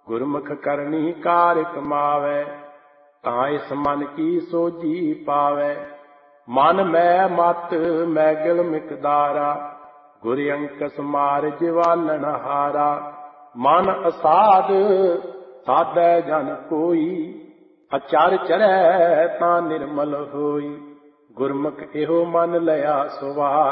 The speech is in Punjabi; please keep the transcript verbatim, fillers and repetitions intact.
ਗੁਰਮੁਖ ਕਰਨੀ ਕਾਰ ਕਮਾਵੈ, ਤਾਂ ਇਸ ਮਨ ਕੀ ਸੋਝੀ ਪਾਵੈ। ਮਨ ਮੈਂ ਮਤ ਮੈਗਲ ਮਿਕਦਾਰਾ, ਗੁਰ ਅੰਕਸ ਮਾਰ ਜਿਵਾਲਣ ਹਾਰਾ। ਮਨ ਅਸਾਧ ਸਾਧੈ ਜਨ ਕੋਈ, ਅਚਰ ਚਰੈ ਤਾਂ ਨਿਰਮਲ ਹੋਈ। ਗੁਰਮੁਖ ਇਹੋ ਮਨ ਲਿਆ ਸੁਵਾਰ,